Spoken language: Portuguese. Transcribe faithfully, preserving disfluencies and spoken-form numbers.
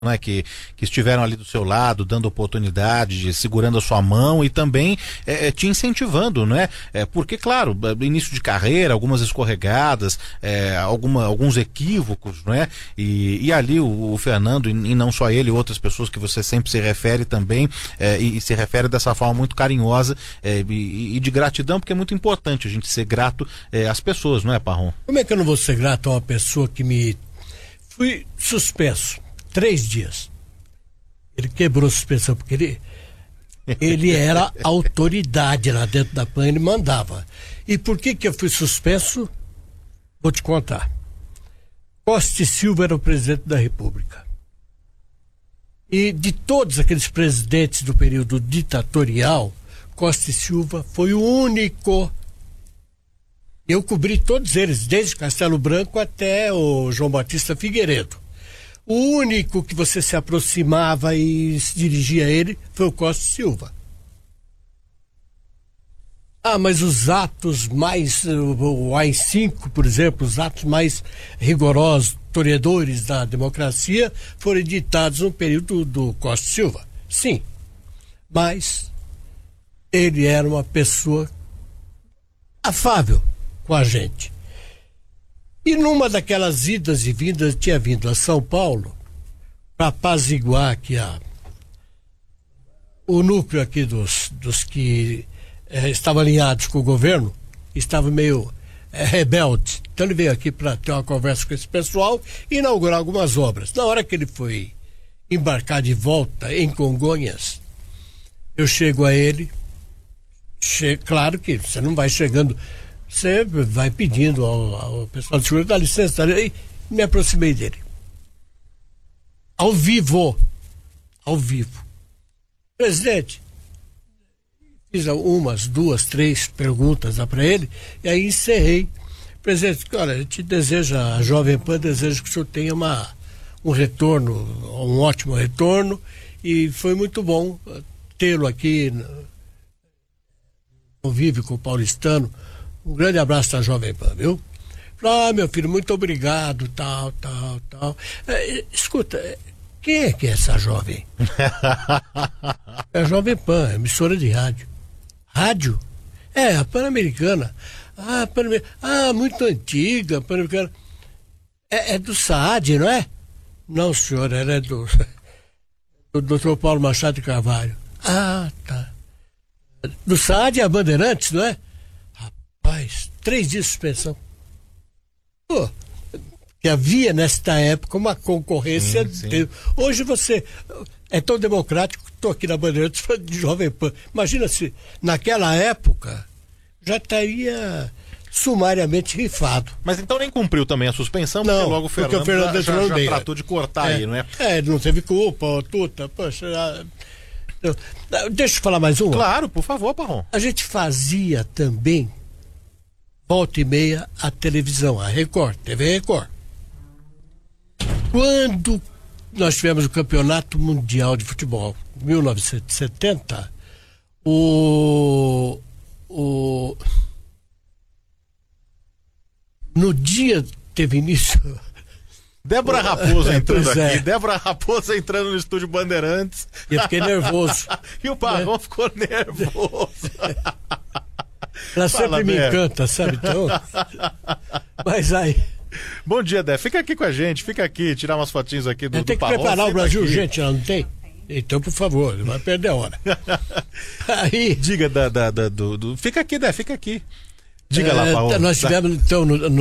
Né, que, que estiveram ali do seu lado, dando oportunidade, segurando a sua mão e também é, te incentivando, né? É, porque, claro, início de carreira, algumas escorregadas, é, alguma, alguns equívocos, né? E, e ali o, o Fernando, e, e não só ele, outras pessoas que você sempre se refere também, é, e, e se refere dessa forma muito carinhosa é, e, e de gratidão, porque é muito importante a gente ser grato é, às pessoas, não é, Parrom? Como é que eu não vou ser grato a uma pessoa que me... Fui suspenso três dias. Ele quebrou a suspensão porque ele, ele era autoridade lá dentro da P A N, ele mandava. E por que que eu fui suspenso? Vou te contar. Costa e Silva era o presidente da República. E de todos aqueles presidentes do período ditatorial, Costa e Silva foi o único. Eu cobri todos eles, desde Castelo Branco até o João Batista Figueiredo. O único que você se aproximava e se dirigia a ele foi o Costa e Silva. Ah, mas os atos mais, o A I cinco, por exemplo, os atos mais rigorosos, toreadores da democracia, foram editados no período do Costa e Silva. Sim, mas ele era uma pessoa afável com a gente. E numa daquelas idas e vindas, tinha vindo a São Paulo para apaziguar aqui a, o núcleo aqui dos, dos que eh, estavam alinhados com o governo, estavam meio eh, rebeldes. Então ele veio aqui para ter uma conversa com esse pessoal e inaugurar algumas obras. Na hora que ele foi embarcar de volta em Congonhas, eu chego a ele, che- claro que você não vai chegando... Você vai pedindo ao, ao pessoal de segurança, dá licença, e me aproximei dele. Ao vivo. Ao vivo. Presidente, fiz umas, duas, três perguntas para ele, e aí encerrei. Presidente, olha, a gente deseja, a Jovem Pan deseja que o senhor tenha uma, um retorno, um ótimo retorno, e foi muito bom tê-lo aqui, convive com o paulistano. Um grande abraço da Jovem Pan, viu? Ah, meu filho, muito obrigado, tal, tal, tal. É, escuta, quem é que é essa jovem? É a Jovem Pan, emissora de rádio. Rádio? É, a Pan-Americana. Ah, Pan ah, muito antiga, Pan-Americana. É, é do Saad, não é? Não, senhor, ela é do, do doutor Paulo Machado de Carvalho. Ah, tá. Do Saad e a Bandeirantes, não é? Rapaz, três dias de suspensão. Pô, que havia nesta época uma concorrência. Sim, sim. Hoje você é tão democrático que estou aqui na Bandeirantes de Jovem Pan. Imagina se naquela época já estaria sumariamente rifado. Mas então nem cumpriu também a suspensão, não, porque logo o Fernando, porque o Fernando já, já, já bem, tratou de cortar é, aí, não é? É, não teve culpa, ó, tuta, poxa. Já... Deixa eu falar mais uma. Claro, por favor, Parrom. A gente fazia também volta e meia a televisão, a Record, T V Record. Quando nós tivemos o Campeonato Mundial de Futebol, mil novecentos e setenta, o, o, no dia teve início... Débora Raposo entrando pois aqui, é. Débora Raposo entrando no estúdio Bandeirantes. E eu fiquei nervoso. E o Parrom é. ficou nervoso. Ela sempre Fala, me Dé. encanta, sabe? Então, mas aí... Bom dia, Dé. Fica aqui com a gente, fica aqui, tirar umas fotinhos aqui do, Eu tenho do que Parrom. preparar o Senta Brasil, aqui. gente, ela não tem? Então, por favor, não vai perder a hora. Aí... Diga da, da, da- do, do... Fica aqui, Dé, fica aqui. Diga lá, É, Parrom. nós tivemos, então, no, no